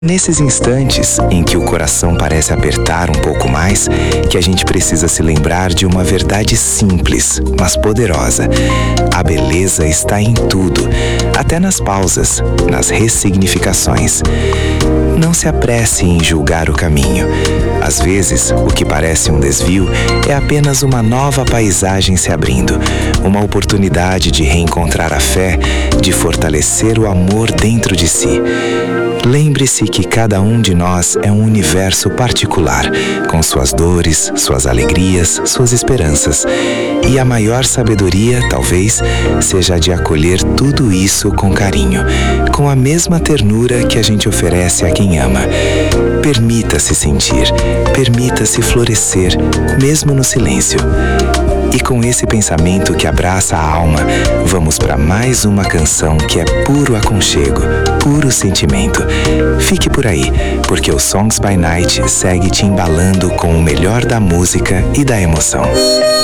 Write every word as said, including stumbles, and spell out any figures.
Nesses instantes em que o coração parece apertar um pouco mais, que a gente precisa se lembrar de uma verdade simples, mas poderosa. A beleza está em tudo, até nas pausas, nas ressignificações. Não se apresse em julgar o caminho. Às vezes, o que parece um desvio é apenas uma nova paisagem se abrindo, uma oportunidade de reencontrar a fé, de fortalecer o amor dentro de si. Lembre-se que cada um de nós é um universo particular, com suas dores, suas alegrias, suas esperanças. E a maior sabedoria, talvez, seja a de acolher tudo isso com carinho, com a mesma ternura que a gente oferece a quem ama. Permita-se sentir, permita-se florescer, mesmo no silêncio. E com esse pensamento que abraça a alma, vamos para mais uma canção que é puro aconchego, puro sentimento. Fique por aí, porque o Songs by Night segue te embalando com o melhor da música e da emoção.